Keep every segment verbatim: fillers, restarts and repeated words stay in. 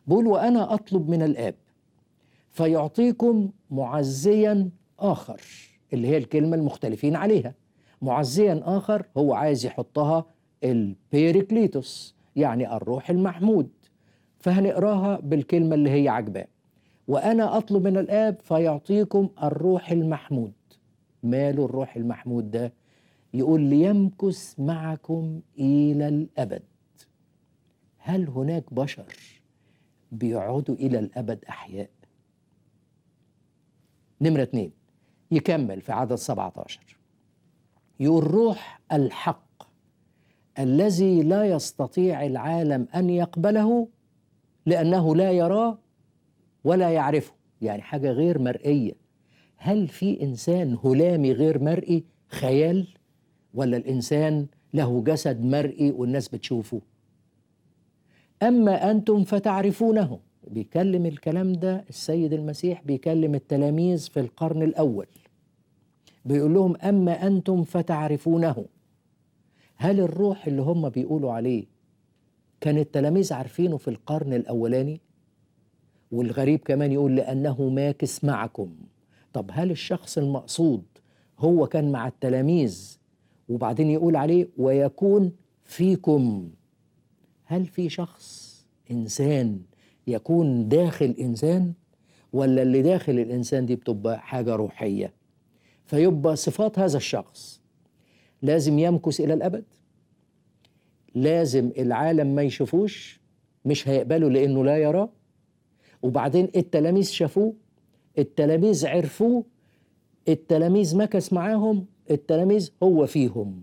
بيقول وأنا أطلب من الآب فيعطيكم معزيا آخر، اللي هي الكلمة المختلفين عليها. معزيا آخر هو عايز يحطها البيريكليتوس، يعني الروح المحمود، فهنقراها بالكلمة اللي هي عجباه. وأنا أطلب من الآب فيعطيكم الروح المحمود. ماله الروح المحمود ده؟ يقول ليمكث معكم إلى الأبد. هل هناك بشر بيقعدوا إلى الأبد أحياء؟ نمرة اتنين يكمل في عدد سبعة عشر يقول روح الحق الذي لا يستطيع العالم أن يقبله لأنه لا يراه ولا يعرفه، يعني حاجة غير مرئية. هل في إنسان هلامي غير مرئي خيال، ولا الإنسان له جسد مرئي والناس بتشوفه؟ أما أنتم فتعرفونه. بيكلم الكلام ده السيد المسيح، بيكلم التلاميذ في القرن الأول، بيقول لهم أما أنتم فتعرفونه. هل الروح اللي هم بيقولوا عليه كان التلاميذ عارفينه في القرن الأولاني؟ والغريب كمان يقول لأنه ماكث معكم. طب هل الشخص المقصود هو كان مع التلاميذ وبعدين يقول عليه ويكون فيكم؟ هل في شخص إنسان يكون داخل إنسان، ولا اللي داخل الإنسان دي بتبقى حاجة روحية؟ فيبقى صفات هذا الشخص لازم يمكث إلى الأبد، لازم العالم ما يشوفوش، مش هيقبله لأنه لا يراه. وبعدين التلاميذ شافوه، التلاميذ عرفوه، التلاميذ مكث معاهم، التلاميذ هو فيهم.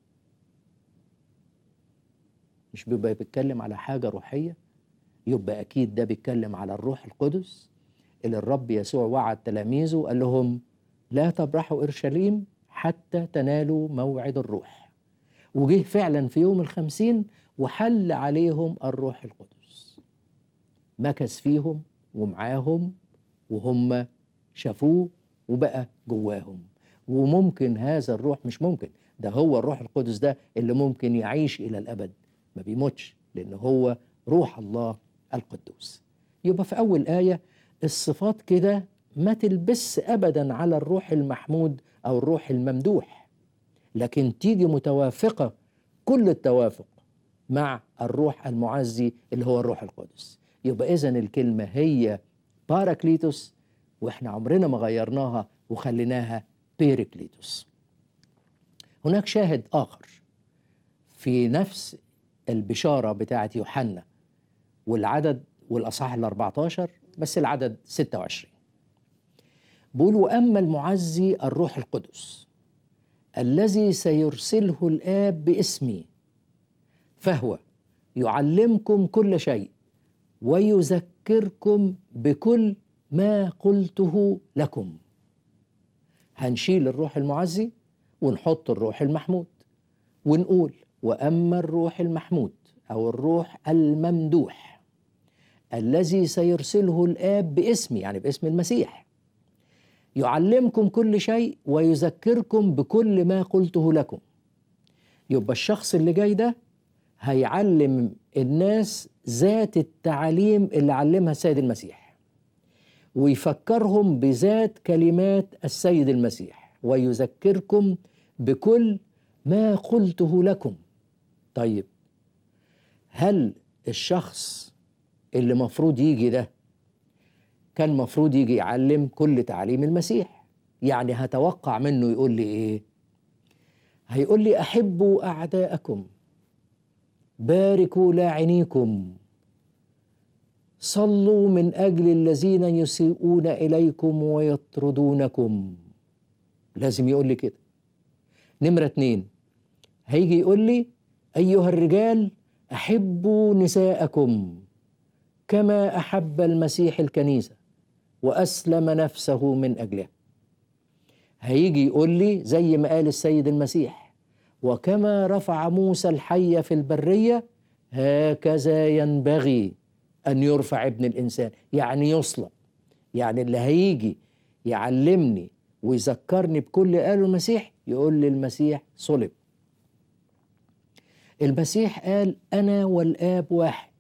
مش بيبقى بيتكلم على حاجة روحية؟ يبقى أكيد ده بيتكلم على الروح القدس اللي الرب يسوع وعد تلاميذه وقال لهم لا تبرحوا أورشليم حتى تنالوا موعد الروح. وجه فعلا في يوم الخمسين وحل عليهم الروح القدس، مكث فيهم ومعاهم وهم شافوه وبقى جواهم. وممكن هذا الروح، مش ممكن، ده هو الروح القدس ده اللي ممكن يعيش إلى الأبد، ما بيموتش، لأن هو روح الله القدوس. يبقى في أول آية الصفات كده ما تلبس أبدا على الروح المحمود أو الروح الممدوح، لكن تيجي متوافقة كل التوافق مع الروح المعزي اللي هو الروح القدس. يبقى إذن الكلمة هي باراكليتوس، وإحنا عمرنا ما غيرناها وخليناها بيريكليتوس. هناك شاهد آخر في نفس البشارة بتاعت يوحنا، والعدد والأصحاح الأربعة عشر، بس العدد ستة وعشرين بيقول وأما المعزي الروح القدس الذي سيرسله الآب باسمي فهو يعلمكم كل شيء ويذكركم بكل ما قلته لكم. هنشيل الروح المعزي ونحط الروح المحمود ونقول وأما الروح المحمود أو الروح الممدوح الذي سيرسله الآب باسمي، يعني باسم المسيح، يعلمكم كل شيء ويذكركم بكل ما قلته لكم. يبقى الشخص اللي جاي ده هيعلم الناس ذات التعاليم اللي علمها السيد المسيح، ويفكرهم بذات كلمات السيد المسيح، ويذكركم بكل ما قلته لكم. طيب هل الشخص اللي مفروض يجي ده كان مفروض يجي يعلم كل تعاليم المسيح؟ يعني هتوقع منه يقول لي ايه؟ هيقول لي احبوا اعداءكم، باركوا لاعنيكم، صلوا من اجل الذين يسيئون اليكم ويطردونكم. لازم يقول لي كده. نمرة اتنين هيجي يقول لي ايها الرجال احبوا نساءكم كما احب المسيح الكنيسة وأسلم نفسه من أجله. هيجي يقول لي زي ما قال السيد المسيح وكما رفع موسى الحية في البرية هكذا ينبغي أن يرفع ابن الإنسان، يعني يصلب. يعني اللي هيجي يعلمني ويذكرني بكل قاله المسيح يقول لي المسيح صلب. المسيح قال أنا والآب واحد،